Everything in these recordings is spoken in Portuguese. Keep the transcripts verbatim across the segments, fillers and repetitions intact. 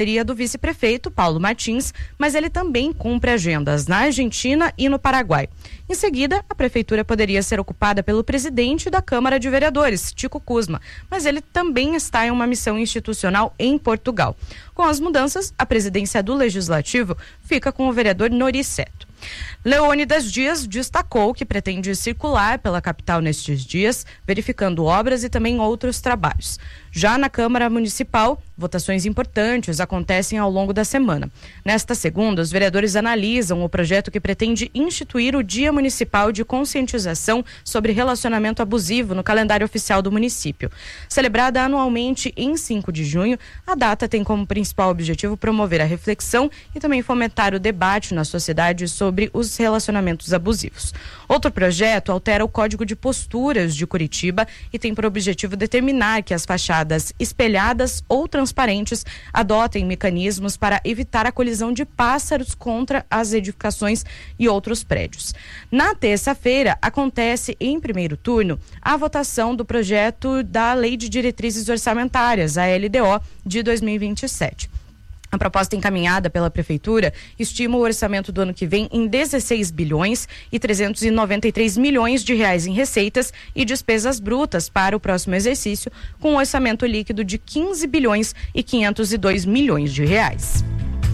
seria do vice-prefeito Paulo Martins, mas ele também cumpre agendas na Argentina e no Paraguai. Em seguida, a prefeitura poderia ser ocupada pelo presidente da Câmara de Vereadores, Tico Kuzma, mas ele também está em uma missão institucional em Portugal. Com as mudanças, a presidência do Legislativo fica com o vereador Noriceto. Leônidas Dias destacou que pretende circular pela capital nestes dias, verificando obras e também outros trabalhos. Já na Câmara Municipal, votações importantes acontecem ao longo da semana. Nesta segunda, os vereadores analisam o projeto que pretende instituir o Dia Municipal de Conscientização sobre Relacionamento Abusivo no calendário oficial do município. Celebrada anualmente em cinco de junho, a data tem como principal objetivo promover a reflexão e também fomentar o debate na sociedade sobre os relacionamentos abusivos. Outro projeto altera o Código de Posturas de Curitiba e tem por objetivo determinar que as fachadas espelhadas ou transparentes adotem mecanismos para evitar a colisão de pássaros contra as edificações e outros prédios. Na terça-feira, acontece em primeiro turno a votação do projeto da Lei de Diretrizes Orçamentárias, a L D O, de dois mil e vinte e sete. A proposta encaminhada pela Prefeitura estima o orçamento do ano que vem em dezesseis bilhões e trezentos e noventa e três milhões de reais em receitas e despesas brutas para o próximo exercício, com um orçamento líquido de quinze bilhões e quinhentos e dois milhões de reais.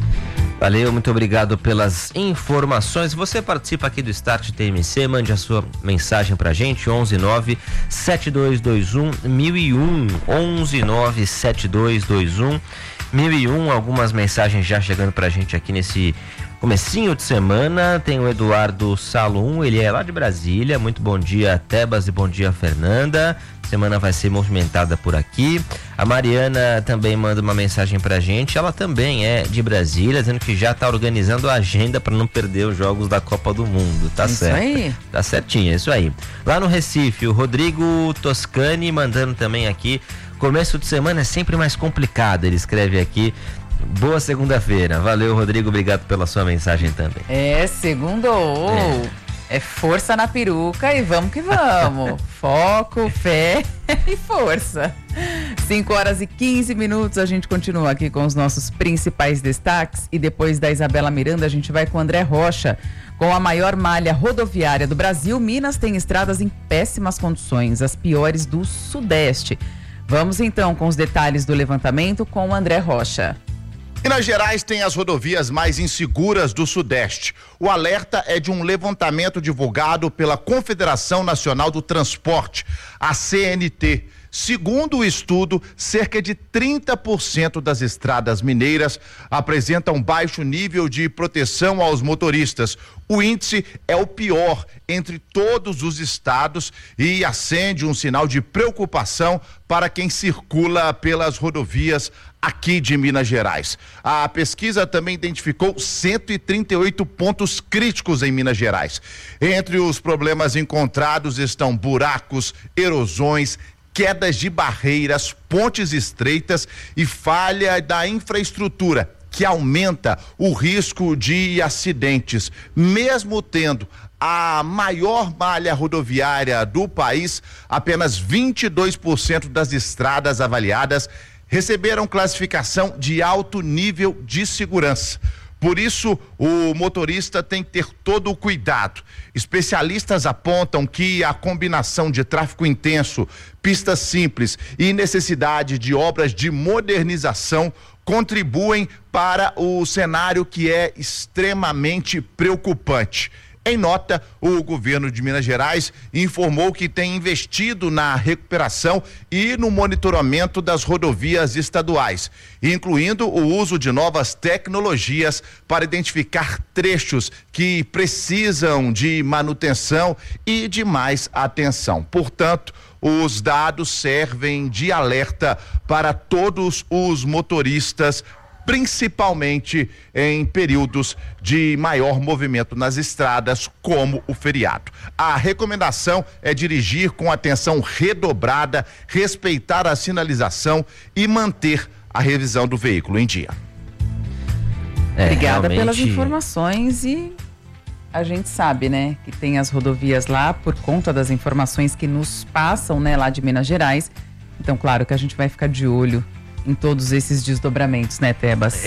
Valeu, muito obrigado pelas informações. Você participa aqui do Start T M C, mande a sua mensagem pra gente, onze nove sete dois dois um mil e um, onze nove sete dois dois um mil e um, algumas mensagens já chegando pra gente aqui nesse comecinho de semana. Tem o Eduardo Salum, ele é lá de Brasília. Muito bom dia, Tebas, e bom dia, Fernanda. Semana vai ser movimentada por aqui. A Mariana também manda uma mensagem pra gente. Ela também é de Brasília, dizendo que já tá organizando a agenda para não perder os jogos da Copa do Mundo. Tá isso certo. Aí. Tá certinho, é isso aí. Lá no Recife, o Rodrigo Toscani mandando também aqui. Começo de semana é sempre mais complicado, ele escreve aqui. Boa segunda-feira. Valeu, Rodrigo, obrigado pela sua mensagem também. É, segundou. É. É força na peruca e vamos que vamos. Foco, fé e força. cinco horas e quinze minutos, a gente continua aqui com os nossos principais destaques e depois da Isabela Miranda a gente vai com o André Rocha. Com a maior malha rodoviária do Brasil, Minas tem estradas em péssimas condições, as piores do Sudeste. Vamos então com os detalhes do levantamento com o André Rocha. Minas Gerais tem as rodovias mais inseguras do Sudeste. O alerta é de um levantamento divulgado pela Confederação Nacional do Transporte, a C N T. Segundo o estudo, cerca de trinta por cento das estradas mineiras apresentam baixo nível de proteção aos motoristas. O índice é o pior entre todos os estados e acende um sinal de preocupação para quem circula pelas rodovias aqui de Minas Gerais. A pesquisa também identificou cento e trinta e oito pontos críticos em Minas Gerais. Entre os problemas encontrados estão buracos, erosões, quedas de barreiras, pontes estreitas e falha da infraestrutura, que aumenta o risco de acidentes. Mesmo tendo a maior malha rodoviária do país, apenas vinte e dois por cento das estradas avaliadas receberam classificação de alto nível de segurança. Por isso, o motorista tem que ter todo o cuidado. Especialistas apontam que a combinação de tráfego intenso, pistas simples e necessidade de obras de modernização contribuem para o cenário que é extremamente preocupante. Em nota, o governo de Minas Gerais informou que tem investido na recuperação e no monitoramento das rodovias estaduais, incluindo o uso de novas tecnologias para identificar trechos que precisam de manutenção e de mais atenção. Portanto, os dados servem de alerta para todos os motoristas, principalmente em períodos de maior movimento nas estradas, como o feriado. A recomendação é dirigir com atenção redobrada, respeitar a sinalização e manter a revisão do veículo em dia. É, Obrigada realmente... pelas informações e a gente sabe, né, que tem as rodovias lá por conta das informações que nos passam, né, lá de Minas Gerais. Então, claro que a gente vai ficar de olho em todos esses desdobramentos, né, Tebas?